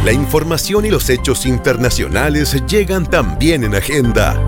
La información y los hechos internacionales llegan también en Agenda.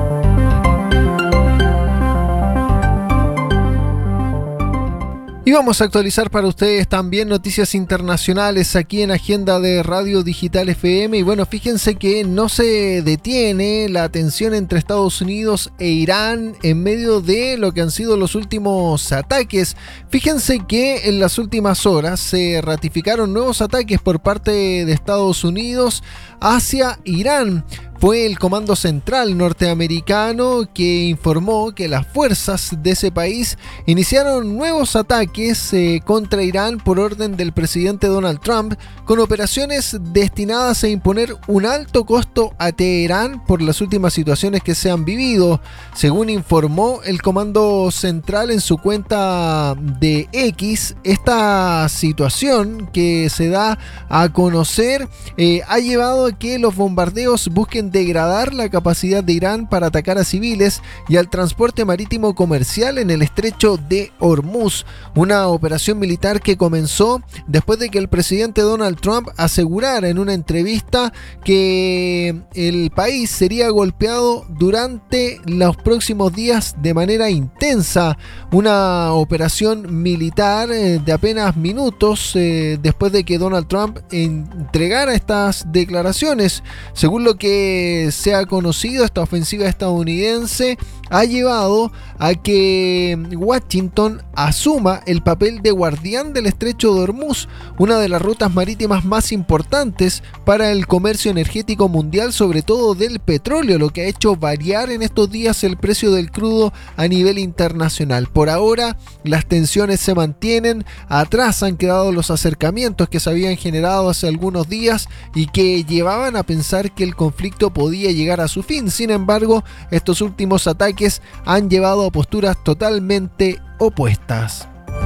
Y vamos a actualizar para ustedes también noticias internacionales aquí en Agenda de Radio Digital FM. Y bueno, fíjense que no se detiene la tensión entre Estados Unidos e Irán en medio de lo que han sido los últimos ataques. Fíjense que en las últimas horas se ratificaron nuevos ataques por parte de Estados Unidos hacia Irán. Fue el Comando Central norteamericano que informó que las fuerzas de ese país iniciaron nuevos ataques contra Irán por orden del presidente Donald Trump, con operaciones destinadas a imponer un alto costo a Teherán por las últimas situaciones que se han vivido. Según informó el Comando Central en su cuenta de X, esta situación que se da a conocer ha llevado a que los bombardeos busquen degradar la capacidad de Irán para atacar a civiles y al transporte marítimo comercial en el estrecho de Hormuz, una operación militar que comenzó después de que el presidente Donald Trump asegurara en una entrevista que el país sería golpeado durante los próximos días de manera intensa, una operación militar de apenas minutos después de que Donald Trump entregara estas declaraciones. Según lo que se ha conocido, esta ofensiva estadounidense ha llevado a que Washington asuma el papel de guardián del estrecho de Hormuz, una de las rutas marítimas más importantes para el comercio energético mundial, sobre todo del petróleo, lo que ha hecho variar en estos días el precio del crudo a nivel internacional. Por ahora, las tensiones se mantienen, atrás han quedado los acercamientos que se habían generado hace algunos días y que llevaban a pensar que el conflicto podía llegar a su fin. Sin embargo, estos últimos ataques han llevado a posturas totalmente opuestas.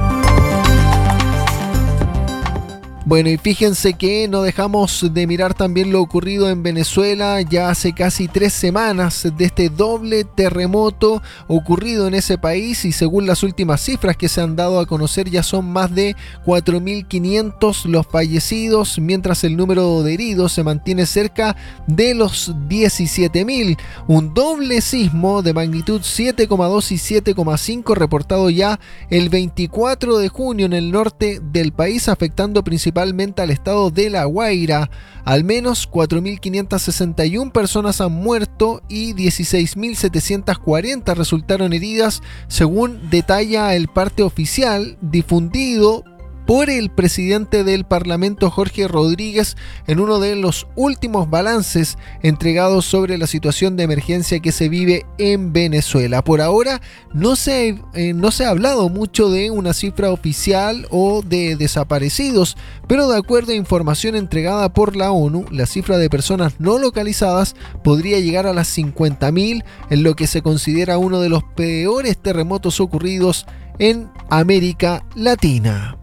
Bueno, y fíjense que no dejamos de mirar también lo ocurrido en Venezuela ya hace casi 3 semanas de este doble terremoto ocurrido en ese país, y según las últimas cifras que se han dado a conocer ya son más de 4.500 los fallecidos, mientras el número de heridos se mantiene cerca de los 17.000. Un doble sismo de magnitud 7,2 y 7,5 reportado ya el 24 de junio en el norte del país, afectando principalmente al estado de La Guaira. Al menos 4.561 personas han muerto y 16.740 resultaron heridas, según detalla el parte oficial difundido por el presidente del Parlamento, Jorge Rodríguez, en uno de los últimos balances entregados sobre la situación de emergencia que se vive en Venezuela. Por ahora no se ha hablado mucho de una cifra oficial o de desaparecidos, pero de acuerdo a información entregada por la ONU, la cifra de personas no localizadas podría llegar a las 50.000, en lo que se considera uno de los peores terremotos ocurridos en América Latina.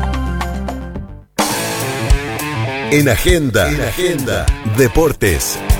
En Agenda, Deportes.